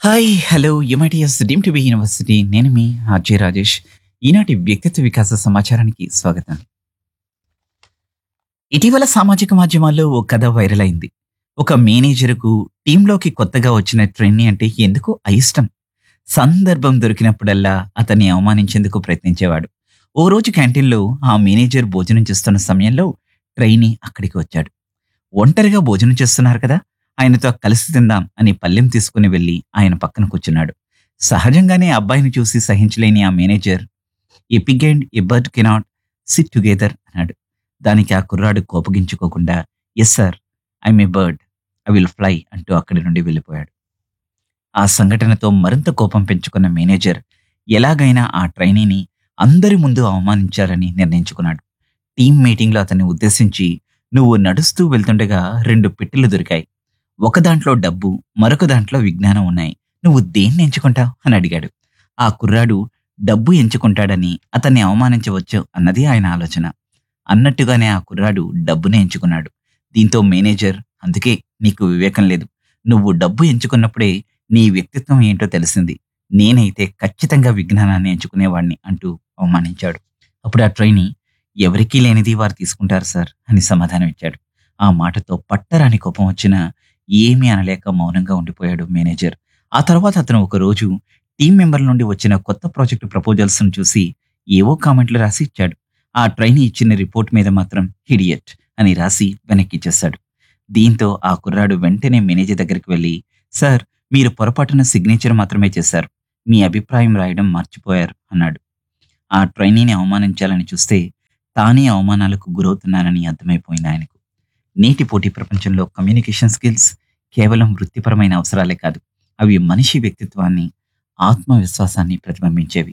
Hi hello యుమైటిఎస్ deem to be university నేను మీ RJ Rajesh. ఈనాటి వ్యక్తిత్వ వికాస సమాచారానికి స్వాగతం. ఇటీవల సామాజిక మాధ్యమాల్లో ఓ కథ వైరల్ అయింది. ఒక మేనేజర్కు టీంలోకి కొత్తగా వచ్చిన ట్రైనీ అంటే ఎందుకో అయిష్టం. సందర్భం దొరికినప్పుడల్లా అతన్ని అవమానించేందుకు ప్రయత్నించేవాడు. ఓ రోజు క్యాంటీన్లో ఆ మేనేజర్ భోజనం చేస్తున్న సమయంలో ట్రైనీ అక్కడికి వచ్చాడు. ఒంటరిగా భోజనం చేస్తున్నారు కదా, ఆయనతో కలిసి తిందాం అని పళ్ళెం తీసుకుని వెళ్ళి ఆయన పక్కన కూర్చున్నాడు. సహజంగానే ఆ అబ్బాయిని చూసి సహించలేని ఆ manager, "A Pig and A bird cannot SIT together" అన్నాడు. దానికి ఆ కుర్రాడు కోపగించుకోకుండా, "yes sir, I'm a bird, I will fly" అంటూ అక్కడి నుండి వెళ్ళిపోయాడు. ఆ సంఘటనతో మరింత కోపం పెంచుకున్న మేనేజర్ ఎలాగైనా ఆ ట్రైనీని అందరి ముందు అవమానించాలని నిర్ణయించుకున్నాడు. టీం మీటింగ్లో అతన్ని ఉద్దేశించి, "నువ్వు నడుస్తూ వెళ్తుండగా 2 పెట్టెలు దొరికాయి. ఒక దాంట్లో డబ్బు, మరొక దాంట్లో విజ్ఞానం ఉన్నాయి. నువ్వు దేన్ని ఎంచుకుంటావు" అని అడిగాడు. ఆ కుర్రాడు డబ్బు ఎంచుకుంటాడని, అతన్ని అవమానించవచ్చు అన్నది ఆయన ఆలోచన. అన్నట్టుగానే ఆ కుర్రాడు డబ్బునే ఎంచుకున్నాడు. దీంతో మేనేజర్, "అందుకే నీకు వివేకం లేదు. నువ్వు డబ్బు ఎంచుకున్నప్పుడే నీ వ్యక్తిత్వం ఏంటో తెలిసింది. నేనైతే ఖచ్చితంగా విజ్ఞానాన్ని ఎంచుకునేవాణ్ణి" అంటూ అవమానించాడు. అప్పుడు ఆ ట్రైనీ, "ఎవరికీ లేనిది వారు తీసుకుంటారు సార్" అని సమాధానం ఇచ్చాడు. ఆ మాటతో పట్టరాని కోపం వచ్చినా ఏమీ అనలేక మౌనంగా ఉండిపోయాడు మేనేజర్. ఆ తర్వాత అతను ఒకరోజు టీం మెంబర్ల నుండి వచ్చిన కొత్త ప్రాజెక్టు ప్రపోజల్స్‌ను చూసి ఏవో కామెంట్లు రాసి ఇచ్చాడు. ఆ ట్రైనీ ఇచ్చిన రిపోర్ట్ మీద మాత్రం "హిడియట్" అని రాసి వెనక్కిచ్చేశాడు. దీంతో ఆ కుర్రాడు వెంటనే మేనేజర్ దగ్గరికి వెళ్ళి, "సార్, మీరు పొరపాటున సిగ్నేచర్ మాత్రమే చేశారు. మీ అభిప్రాయం రాయడం మర్చిపోయారు" అన్నాడు. ఆ ట్రైనీని అవమానించాలని చూస్తే తానే అవమానాలకు గురవుతున్నానని అర్థమైపోయింది ఆయనకు. నేటి పోటీ ప్రపంచంలో కమ్యూనికేషన్ స్కిల్స్ కేవలం వృత్తిపరమైన అవసరాలే కాదు, అవి మనిషి వ్యక్తిత్వాన్ని, ఆత్మవిశ్వాసాన్ని ప్రతిబింబించేవి.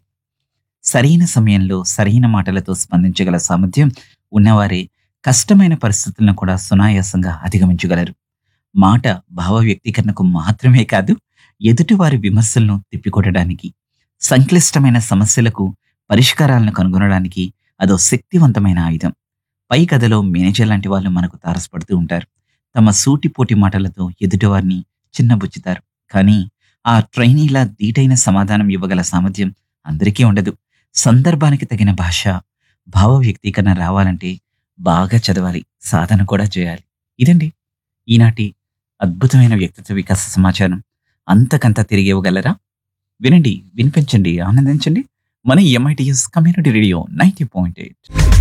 సరైన సమయంలో సరైన మాటలతో స్పందించగల సామర్థ్యం ఉన్నవారే కష్టమైన పరిస్థితులను కూడా సునాయాసంగా అధిగమించగలరు. మాట భావ వ్యక్తీకరణకు మాత్రమే కాదు, ఎదుటివారి విమర్శలను తిప్పికొట్టడానికి, సంక్లిష్టమైన సమస్యలకు పరిష్కారాలను కనుగొనడానికి అదో శక్తివంతమైన ఆయుధం. పై కథలో మేనేజర్ లాంటి వాళ్ళు మనకు తారసపడుతూ ఉంటారు. తమ సూటిపోటి మాటలతో ఎదుటివారిని చిన్నబుచ్చుతారు. కానీ ఆ ట్రైనీలా ధీటైన సమాధానం ఇవ్వగల సామర్థ్యం అందరికీ ఉండదు. సందర్భానికి తగిన భాష, భావ వ్యక్తీకరణ రావాలంటే బాగా చదవాలి, సాధన కూడా చేయాలి. ఇదండి ఈనాటి అద్భుతమైన వ్యక్తిత్వ వికాస సమాచారం. అంతకంతా తిరిగి ఇవ్వగలరా? వినండి, వినిపించండి, ఆనందించండి. మన ఎంఐటిఎస్ కమ్యూనిటీ రేడియో 90.8.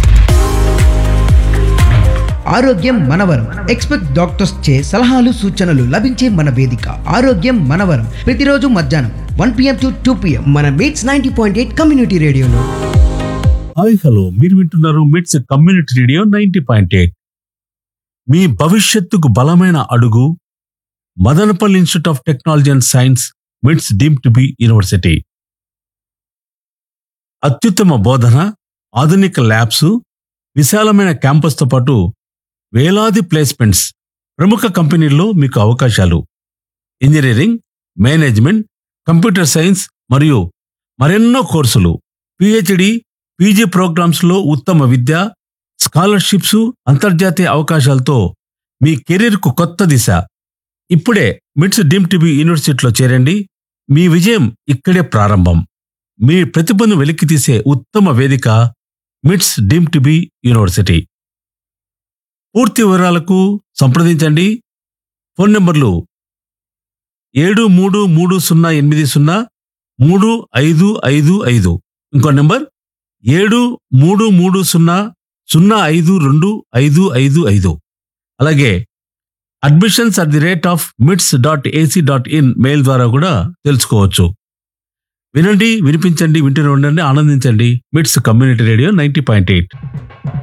ఆరోగ్యం మనవరం. ఎక్స్పెక్ట్ డాక్టర్స్ చే సలహాలు సూచనలు లభించే మన వేదిక ఆరోగ్యం మనవరం. ప్రతిరోజు మధ్యాహ్నం 1 PM to 2 PM మన మీట్స్ 90.8 కమ్యూనిటీ రేడియోలో. హాయ్ హలో, మీరు వింటున్నారు మిట్స్ కమ్యూనిటీ రేడియో 90.8. మీ భవిష్యత్తుకు బలమైన అడుగు Madanapalle institute of technology and science, మిట్స్ డీమ్ టు బి యూనివర్సిటీ. అత్యుత్తమ బోధన, ఆధునిక ల్యాబ్స్, విశాలమైన క్యాంపస్తో పాటు వేలాది ప్లేస్మెంట్స్, ప్రముఖ కంపెనీల్లో మీకు అవకాశాలు. ఇంజనీరింగ్, మేనేజ్మెంట్, కంప్యూటర్ సైన్స్ మరియు మరెన్నో కోర్సులు, పిహెచ్డి, పీజీ ప్రోగ్రామ్స్లో ఉత్తమ విద్య, స్కాలర్షిప్స్, అంతర్జాతీయ అవకాశాలతో మీ కెరీర్కు కొత్త దిశ. ఇప్పుడే మిట్స్ డీమ్ టు బి యూనివర్సిటీలో చేరండి. మీ విజయం ఇక్కడే ప్రారంభం. మీ ప్రతిభను వెలికితీసే ఉత్తమ వేదిక మిట్స్ డీమ్ టు బి యూనివర్సిటీ. పూర్తి వివరాలకు సంప్రదించండి. ఫోన్ నంబర్లు 7330803555. ఇంకో నంబర్ 7330052555. అలాగే admissions@mits.ac.in మెయిల్ ద్వారా కూడా తెలుసుకోవచ్చు. వినండి, వినిపించండి, వింటూనే ఉండండి, ఆనందించండి. మిట్స్ కమ్యూనిటీ రేడియో 90.8.